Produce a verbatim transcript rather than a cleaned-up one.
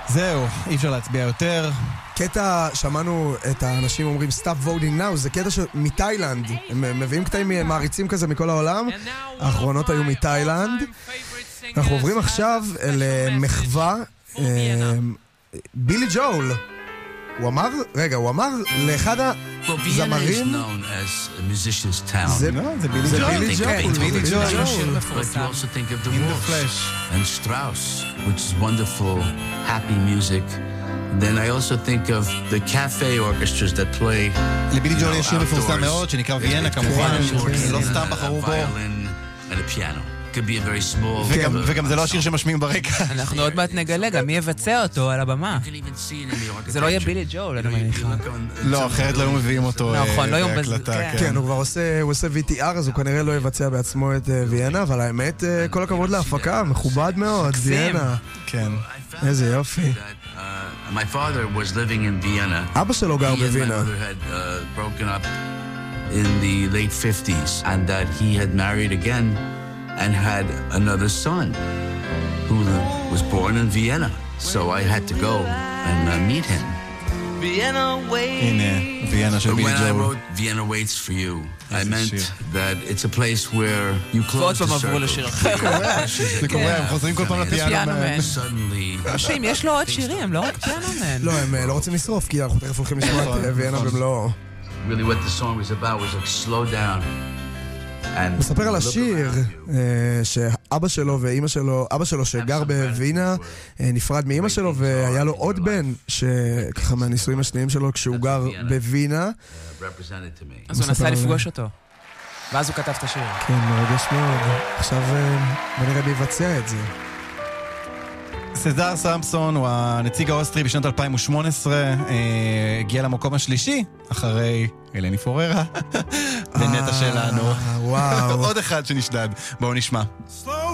זהו, אי אפשר להצביע יותר. קטע, שמענו את האנשים אומרים stop voting now, זה קטע מתאילנד. הם מביאים קטעים מעריצים כזה מכל העולם. האחרונות היו מתאילנד. אנחנו עוברים עכשיו למחווה. בילי ג'ול. הוא אמר, רגע, הוא אמר לאחד הזמרים... זה בילי ג'ול. זה בילי ג'ול. But you also think of the Wolves and Strauss, which is wonderful, happy music. Then I also think of the cafe orchestras that play. לבילי ג'ול יש שיר מפורסם מאוד שנקרא ויאנה כמובן, לא סתם בחרו בו. And a piano. Could be a very small. וגם זה לא השיר שמשמיעים ברקע. אנחנו עוד מעט נגלה גם מי יבצע אותו על הבמה. זה לא יהיה בילי ג'ול, אני מניחה. לא, אחרת לא היו מביאים אותו בהקלטה. כן, הוא כבר עושה וי טי אר, אז הוא כנראה לא יבצע בעצמו את ויאנה, אבל האמת, כל הכבוד להפקה, מכובד מאוד, ויאנה. כן. איזה יופי. My father was living in Vienna. אבא שלו גר בווינה. He and my mother had uh, broken up in the late fifties, and that he had married again and had another son who was born in Vienna. So I had to go and uh, meet him. הנה, ויאנה של בילי When I ג'ול. wrote Vienna Waits for You, I meant that it's a place where you close the circle. זה קורה, הם חוזרים כל פעם לפיאנו. Suddenly, אנשים, יש לו עוד שירים, לא רק פיאנומן. לא, הם לא רוצים לשרוף, כי אנחנו תכף הולכים לשמוע את ויאנה במלואו. really what the song was about was like slow down. הוא מספר על השיר שאבא שלו ואמא שלו, אבא שלו שגר בווינה נפרד מאמא שלו והיה לו עוד בן שככה מהנישואים השניים שלו כשהוא גר בווינה, אז הוא נסע לפגוש אותו ואז הוא כתב את השיר. כן, מרגש מאוד. עכשיו בוא נראה ביבצע את זה. סזר סמפסון הוא הנציג האוסטרי בשנת אלפיים ושמונה עשרה, הגיע למקום השלישי אחרי אלני פוררה בנטה שלנו. וואו. עוד אחד שנשדד. בואו נשמע.